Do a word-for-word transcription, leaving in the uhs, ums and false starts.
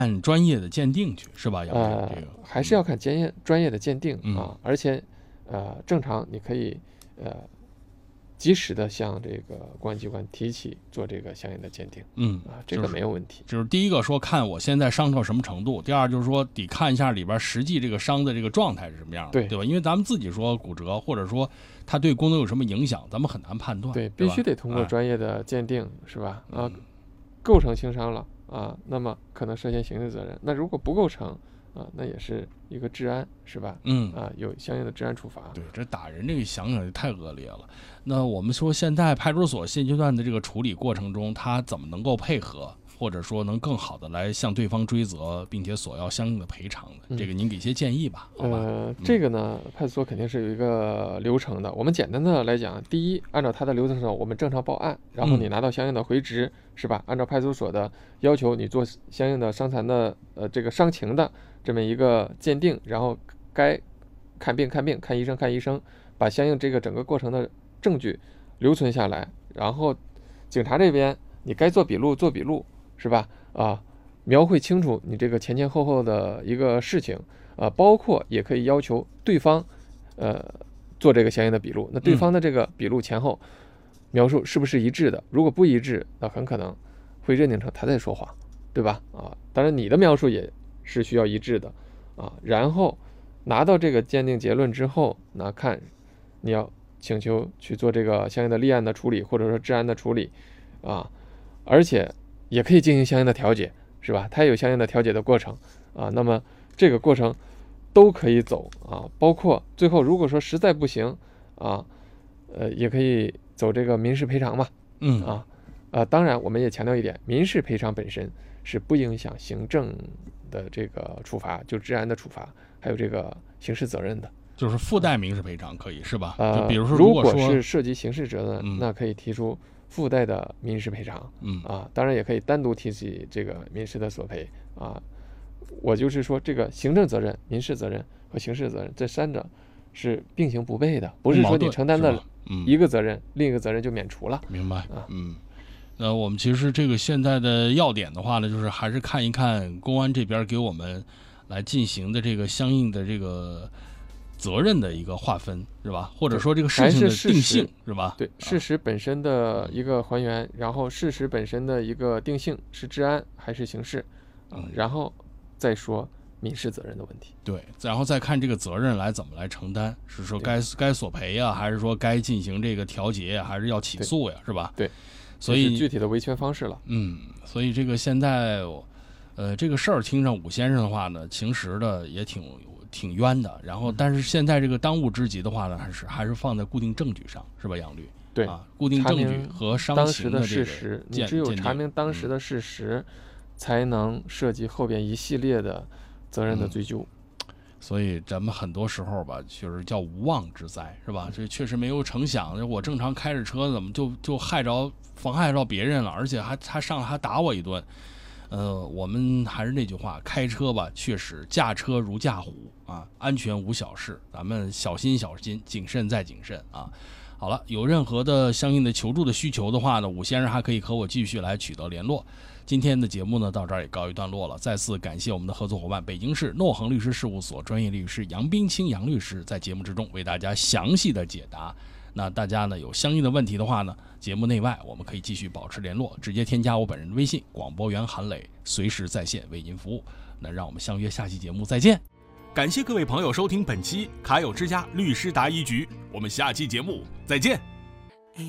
按专业的鉴定去是吧？ 呃， 这个还是要看专业专业的鉴定、 嗯、 啊，而且呃，正常你可以呃及时的向这个公安机关提起做这个相应的鉴定， 嗯啊，这个没有问题。 就是、就是第一个说看我现在伤到什么程度，第二就是说得看一下里边实际这个伤的这个状态是什么样的， 对对吧？因为咱们自己说骨折或者说它对功能有什么影响，咱们很难判断。 对， 对必须得通过专业的鉴定，哎、是吧？啊，构成轻伤了啊，那么可能涉嫌刑事责任。那如果不构成啊，那也是一个治安，是吧？ 嗯啊，有相应的治安处罚。 对，这打人这个想想也太恶劣了。那我们说现在派出所现阶段的这个处理过程中，他怎么能够配合，或者说能更好的来向对方追责，并且索要相应的赔偿的？ 嗯、 这个您给些建议吧。好吧呃， 嗯、 这个呢，派出所肯定是有一个流程的。我们简单的来讲，第一，按照他的流程上，我们正常报案，然后你拿到相应的回执，嗯、是吧？按照派出所的要求，你做相应的伤残的呃这个伤情的这么一个鉴定，然后该看病看病，看医生看医生，把相应这个整个过程的证据留存下来，然后警察这边你该做笔录做笔录，是吧？啊，描绘清楚你这个前前后后的一个事情，啊，包括也可以要求对方，呃，做这个相应的笔录。那对方的这个笔录前后描述是不是一致的？如果不一致，那很可能会认定成他在说谎，对吧？啊，当然你的描述也是需要一致的，啊，然后拿到这个鉴定结论之后，那看你要请求去做这个相应的立案的处理，或者说治安的处理，啊，而且也可以进行相应的调解，是吧？它也有相应的调解的过程，啊，那么这个过程都可以走啊，包括最后如果说实在不行啊，呃，也可以走这个民事赔偿嘛， 嗯啊，啊，当然我们也强调一点，民事赔偿本身是不影响行政的这个处罚，就治安的处罚，还有这个刑事责任的。 就是附带民事赔偿可以是吧？ 呃， 就比如说， 如果是涉及刑事责任， 嗯、 那可以提出附带的民事赔偿。 嗯啊，当然也可以单独提起这个民事的索赔啊。我就是说，这个行政责任、民事责任和刑事责任这三者是并行不悖的，不是说你承担的一个责任，嗯、另一个责任就免除了。 明白啊， 嗯。那我们其实这个现在的要点的话呢，就是还是看一看公安这边给我们来进行的这个相应的这个责任的一个划分，是吧？或者说这个事情的定性， 是, 是吧？ 对，事实本身的一个还原，然后事实本身的一个定性是治安还是刑事，嗯，然后再说民事责任的问题。 对，然后再看这个责任来怎么来承担，是说该该索赔呀，还是说该进行这个调解呀，还是要起诉呀，是吧？ 对， 所以具体的维权方式了。 嗯，所以这个现在，呃，这个事儿听上武先生的话呢，其实的也挺挺冤的。然后，但是现在这个当务之急的话呢，还是还是放在固定证据上，是吧，杨律？ 对啊，固定证据和伤情的事实，你只有查明当时的事实，嗯、才能涉及后边一系列的责任的追究。 嗯、所以咱们很多时候吧，就是叫无妄之灾，是吧？这确实没有成想，我正常开着车，怎么就就害着妨害到别人了，而且还他上来还打我一顿。呃，我们还是那句话，开车吧，确实驾车如驾虎啊，安全无小事，咱们小心小心，谨慎再谨慎啊。好了，有任何的相应的求助的需求的话呢，武先生还可以和我继续来取得联络。今天的节目呢，到这儿也告一段落了。再次感谢我们的合作伙伴，北京市诺恒律师事务所专业律师杨冰清杨律师，在节目之中为大家详细的解答。那大家呢有相应的问题的话呢，节目内外我们可以继续保持联络，直接添加我本人的微信广播员韩磊，随时在线为您服务。那让我们相约下期节目再见。感谢各位朋友收听本期卡友之家律师答疑局，我们下期节目再见。